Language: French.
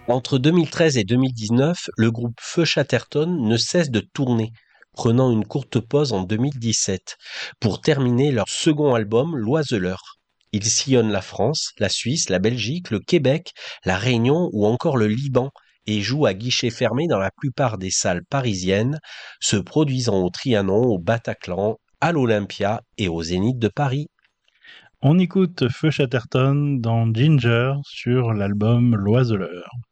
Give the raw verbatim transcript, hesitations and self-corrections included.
Entre deux mille treize et deux mille dix-neuf, le groupe Feu Chatterton ne cesse de tourner, prenant une courte pause en deux mille dix-sept pour terminer leur second album L'Oiseleur. Ils sillonnent la France, la Suisse, la Belgique, le Québec, la Réunion ou encore le Liban et jouent à guichet fermé dans la plupart des salles parisiennes, se produisant au Trianon, au Bataclan, à l'Olympia et au Zénith de Paris. On écoute Feu Chatterton dans Ginger sur l'album L'Oiseleur.